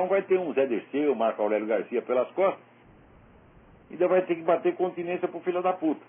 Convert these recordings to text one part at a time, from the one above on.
Então vai ter um Zé Dirceu, o Marco Aurélio Garcia pelas costas, e ainda vai ter que bater continência pro filho da puta.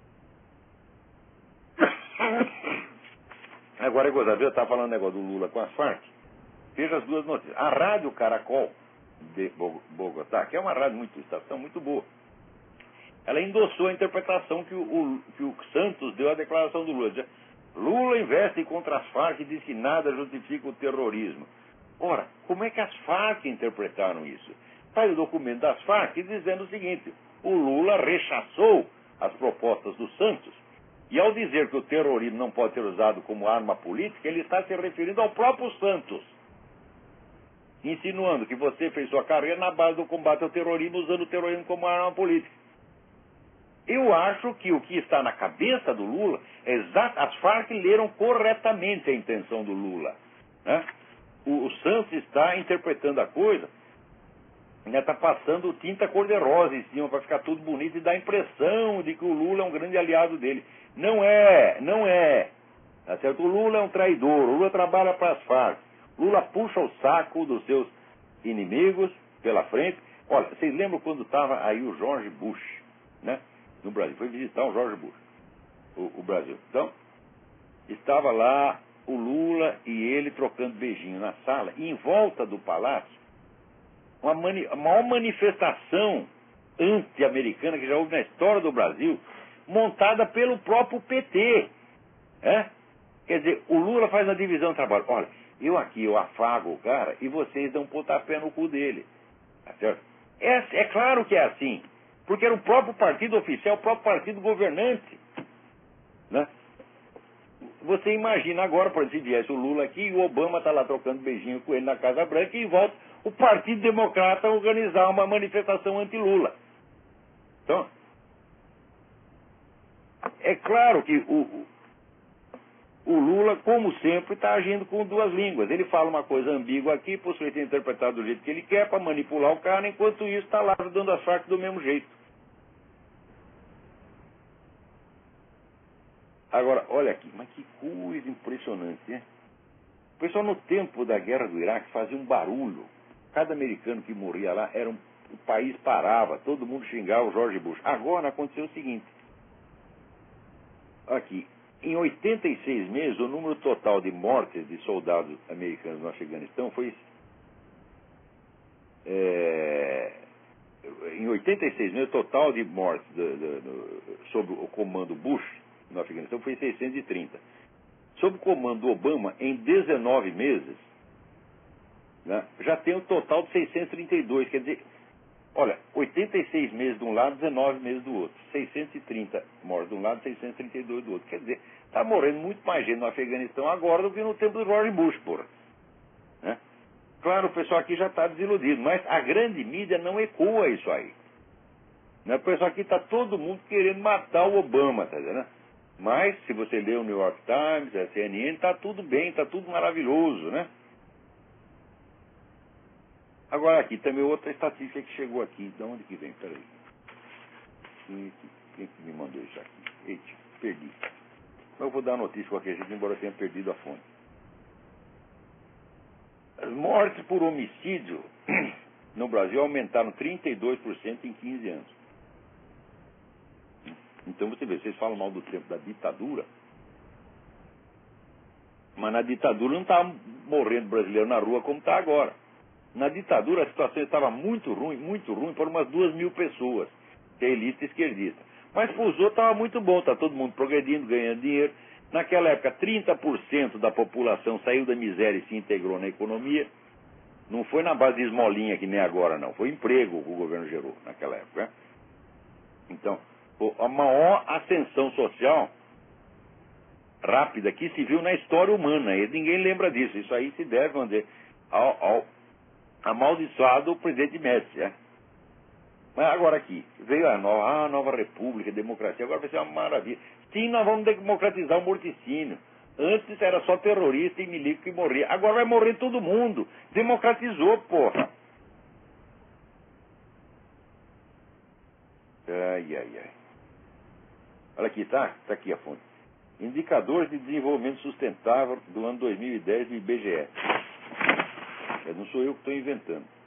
Agora é gozado, eu estava falando negócio do Lula com as Farc. Veja as duas notícias. A Rádio Caracol de Bogotá, que é uma rádio estação muito boa, ela endossou a interpretação que o Santos deu à declaração do Lula. Dizia, Lula investe contra as Farc e diz que nada justifica o terrorismo. Ora, como é que as Farc interpretaram isso? Está aí o documento das Farc dizendo o seguinte: o Lula rechaçou as propostas do Santos, e ao dizer que o terrorismo não pode ser usado como arma política, ele está se referindo ao próprio Santos, insinuando que você fez sua carreira na base do combate ao terrorismo, usando o terrorismo como arma política. Eu acho que o que está na cabeça do Lula é exato. As Farc leram corretamente a intenção do Lula, né? O Santos está interpretando a coisa, está passando tinta cor-de-rosa em cima para ficar tudo bonito e dar a impressão de que o Lula é um grande aliado dele. Não é. Tá certo? O Lula é um traidor, o Lula trabalha para as Farc. Lula puxa o saco dos seus inimigos pela frente. Olha, vocês lembram quando estava aí o George Bush, né, no Brasil? Foi visitar o George Bush, o Brasil. Então, estava lá o Lula e ele trocando beijinho na sala, e em volta do palácio, a maior manifestação anti-americana que já houve na história do Brasil, montada pelo próprio PT. Quer dizer, o Lula faz a divisão do trabalho. Olha, eu afago o cara e vocês dão um pontapé no cu dele. Tá certo? É claro que é assim, porque era o próprio partido oficial, o próprio partido governante, né? Você imagina agora, por exemplo, se viesse o Lula aqui e o Obama está lá trocando beijinho com ele na Casa Branca, e em volta o Partido Democrata organizar uma manifestação anti-Lula. Então, é claro que o Lula, como sempre, está agindo com duas línguas. Ele fala uma coisa ambígua aqui, para o sujeito interpretar do jeito que ele quer, para manipular o cara, enquanto isso está lá dando as Farc do mesmo jeito. Agora, olha aqui, mas que coisa impressionante, né? O pessoal no tempo da guerra do Iraque fazia um barulho. Cada americano que morria lá, o país parava, todo mundo xingava o George Bush. Agora aconteceu o seguinte. Aqui, em 86 meses, o número total de mortes de soldados americanos no Afeganistão foi... em 86 meses, o total de mortes sob o comando Bush no Afeganistão foi 630. Sob o comando Obama, em 19 meses, né, já tem um total de 632. Quer dizer, olha, 86 meses de um lado, 19 meses do outro. 630 mortes de um lado, 632 do outro. Quer dizer, está morrendo muito mais gente no Afeganistão agora do que no tempo do George Bush, porra. Né? Claro, o pessoal aqui já está desiludido, mas a grande mídia não ecoa isso aí. Né? O pessoal aqui está todo mundo querendo matar o Obama, tá entendendo? Mas, se você lê o New York Times, a CNN, está tudo bem, está tudo maravilhoso, né? Agora aqui, também outra estatística que chegou aqui. De onde que vem? Peraí. Quem que me mandou isso aqui? Eita, perdi. Mas eu vou dar a notícia qualquer jeito, embora eu tenha perdido a fonte. As mortes por homicídio no Brasil aumentaram 32% em 15 anos. Então você vê, vocês falam mal do tempo da ditadura, mas na ditadura não estava morrendo brasileiro na rua como está agora. Na ditadura a situação estava muito ruim para umas 2.000 pessoas, que é elite esquerdista. Mas para os outros estava muito bom, está todo mundo progredindo, ganhando dinheiro. Naquela época, 30% da população saiu da miséria e se integrou na economia. Não foi na base de esmolinha que nem agora, não. Foi emprego que o governo gerou naquela época. Né? Então, a maior ascensão social rápida que se viu na história humana. E ninguém lembra disso. Isso aí se deve, vamos dizer, ao amaldiçoado presidente Médici. Né? Mas agora aqui, veio a nova república, democracia, agora vai ser uma maravilha. Sim, nós vamos democratizar o morticínio. Antes era só terrorista e milico que morria. Agora vai morrer todo mundo. Democratizou, porra. Ai. Olha aqui, tá aqui a fonte. Indicadores de desenvolvimento sustentável do ano 2010 do IBGE. Não sou eu que estou inventando.